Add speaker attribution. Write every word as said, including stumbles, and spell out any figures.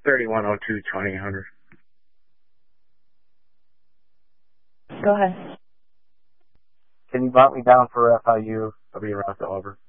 Speaker 1: thirty-one oh two, twenty hundred.
Speaker 2: Go ahead.
Speaker 1: Can you bump me down for F I U? I'll be around to over.